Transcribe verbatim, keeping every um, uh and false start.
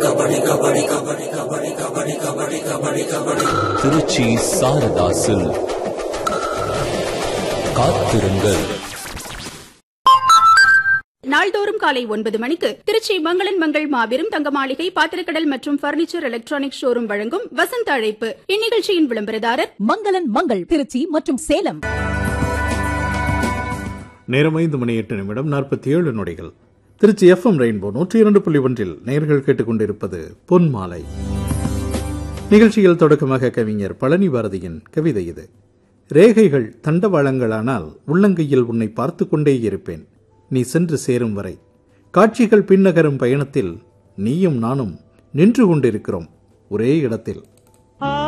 திருச்சி சாரதாசில் காத்திருங்கள். நாள்தோறும் காலை ஒன்பது மணிக்கு திருச்சி மங்களன் மங்கள் மாபெரும் தங்க மாளிகை பாத்திரக்கடல் மற்றும் பர்னிச்சர் எலக்ட்ரானிக் ஷோரூம் வழங்கும் வசந்த அழைப்பு. இந்நிகழ்ச்சியின் விளம்பரதாரர் மங்களன் மங்கள் திருச்சி மற்றும் சேலம். நேரம் ஐந்து மணி எட்டு நிமிடம் நாற்பத்தி ஏழு நொடிகள். திருச்சி எஃப் எம் ரெயின்போ நூற்றி இரண்டு புள்ளி ஒன்றில் நேயர்கள் கேட்டுக்கொண்டிருப்பது பொன் மாலை நிகழ்ச்சியில். தொடக்கமாக கவிஞர் பழனி பாரதியின் கவிதை இது. ரேகைகள் தண்டவாளங்களானால் உள்ளங்கையில் உன்னை பார்த்து கொண்டே இருப்பேன் நீ சென்று சேரும் வரை. காட்சிகள் பின்னகரும் பயணத்தில் நீயும் நானும் நின்று கொண்டிருக்கிறோம் ஒரே இடத்தில்.